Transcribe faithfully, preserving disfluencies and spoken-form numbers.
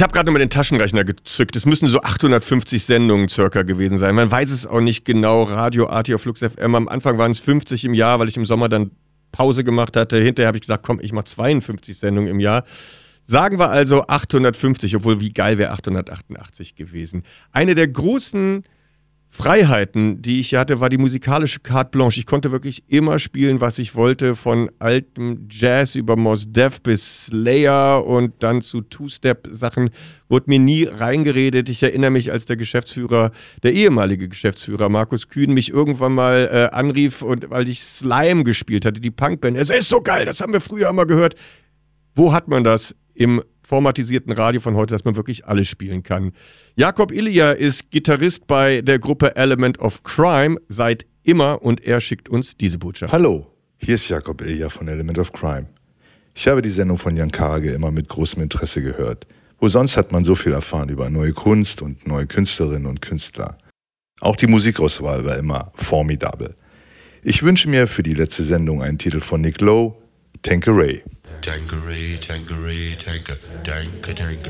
Ich habe gerade noch mal den Taschenrechner gezückt. Es müssen so achthundertfünfzig Sendungen circa gewesen sein. Man weiß es auch nicht genau. Radio, A T O, Flux F M. Am Anfang waren es fünfzig im Jahr, weil ich im Sommer dann Pause gemacht hatte. Hinterher habe ich gesagt, komm, ich mache zweiundfünfzig Sendungen im Jahr. Sagen wir also achthundertfünfzig, obwohl wie geil wäre achthundertachtundachtzig gewesen. Eine der großen Freiheiten, die ich hatte, war die musikalische Carte Blanche. Ich konnte wirklich immer spielen, was ich wollte, von altem Jazz über Mos Def bis Slayer und dann zu Two-Step-Sachen. Wurde mir nie reingeredet. Ich erinnere mich, als der Geschäftsführer, der ehemalige Geschäftsführer Markus Kühn mich irgendwann mal äh, anrief, und weil ich Slime gespielt hatte, die Punkband. Es ist so geil, das haben wir früher immer gehört. Wo hat man das? Im formatisierten Radio von heute, dass man wirklich alles spielen kann. Jakob Ilja ist Gitarrist bei der Gruppe Element of Crime seit immer, und er schickt uns diese Botschaft. Hallo, hier ist Jakob Ilja von Element of Crime. Ich habe die Sendung von Jan Karge immer mit großem Interesse gehört. Wo sonst hat man so viel erfahren über neue Kunst und neue Künstlerinnen und Künstler. Auch die Musikauswahl war immer formidabel. Ich wünsche mir für die letzte Sendung einen Titel von Nick Lowe, Tanqueray. Tanqueray, Tanqueray, Tanqueray, Tanqueray, Tanqueray.